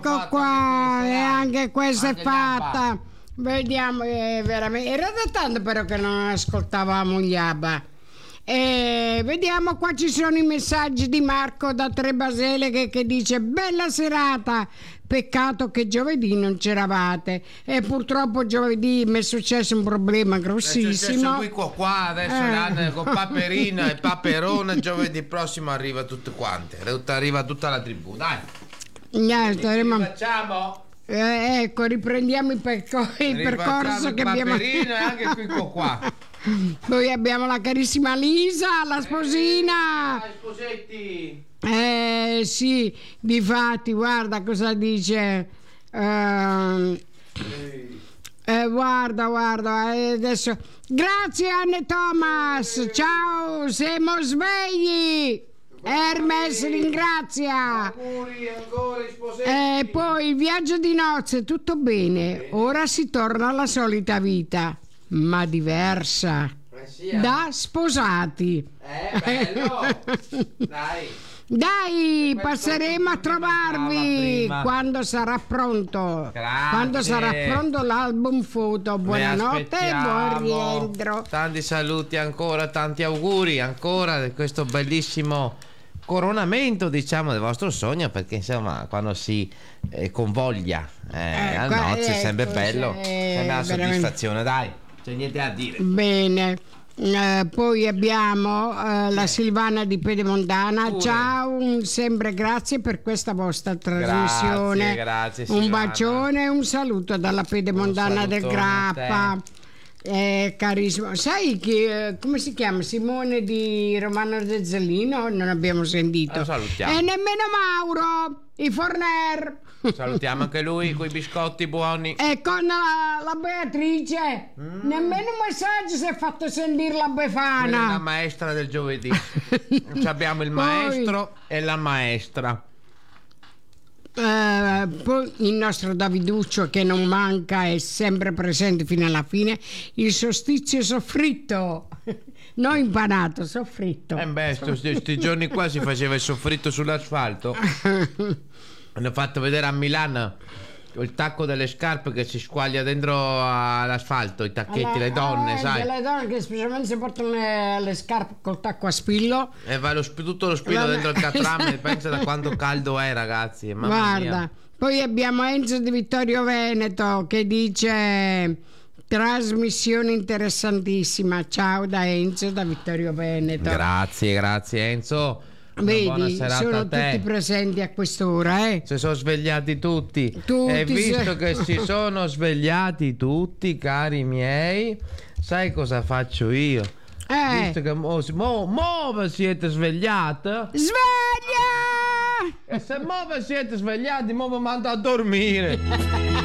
Ecco qua, e anche questa è fatta. Vediamo, veramente. Era da tanto però che non ascoltavamo gli ABBA. Vediamo, qua ci sono i messaggi di Marco da Trebasele che dice: bella serata, peccato che giovedì non c'eravate, e purtroppo giovedì mi è successo un problema grossissimo. Qui qua adesso con Paperina e Paperone, giovedì prossimo arriva tutte quante, arriva tutta la tribù, dai. Facciamo? Ecco, riprendiamo il percorso che abbiamo. Paperino e anche qui qua. Poi abbiamo la carissima Lisa, la sposina. Sposetti. Sì, difatti, guarda cosa dice. Guarda, adesso. Grazie Anne Thomas, ciao, siamo svegli. Hermes ringrazia. Auguri ancora, sposetti. Poi il viaggio di nozze, tutto bene. Ora si torna alla solita vita, ma diversa. Da sposati. Bello. Dai, passeremo a trovarvi quando sarà pronto. Grazie. Quando sarà pronto l'album foto. Buonanotte e buon rientro. Tanti saluti ancora, tanti auguri ancora di questo bellissimo coronamento, diciamo, del vostro sogno, perché insomma quando si convoglia a nozze è sempre bello, è una soddisfazione, dai, c'è niente da dire. Bene. Poi abbiamo la Silvana di Pedemontana. Ciao, sempre grazie per questa vostra trasmissione. Grazie un bacione e un saluto dalla Pedemontana del Grappa. Carissimo, sai che come si chiama? Simone di Romano Zezzolino? Non abbiamo sentito. Lo salutiamo. E nemmeno Mauro, i Forner. Salutiamo anche lui con i biscotti buoni. E con la Beatrice. Nemmeno un messaggio si è fatto sentire la Befana. Quella è la maestra del giovedì. Abbiamo il maestro e la maestra. Poi il nostro Daviduccio, che non manca, è sempre presente fino alla fine. Il solstizio soffritto, non impanato, soffritto. Questi giorni qua si faceva il soffritto sull'asfalto. Hanno fatto vedere a Milano il tacco delle scarpe che si squaglia dentro all'asfalto, i tacchetti, le donne, sai? Le donne che specialmente si portano le scarpe col tacco a spillo. E va tutto lo spillo dentro il catrame. Pensa da quanto caldo è, ragazzi. Mamma Guarda, mia. poi abbiamo Enzo di Vittorio Veneto che dice: trasmissione interessantissima. Ciao da Enzo da Vittorio Veneto. Grazie Enzo. Vedi, sono tutti presenti a quest'ora, Si sono svegliati tutti. E visto che si sono svegliati tutti, cari miei, sai cosa faccio io? Visto che mo siete svegliati? Sveglia! E se mo siete svegliati, mo vi mando a dormire.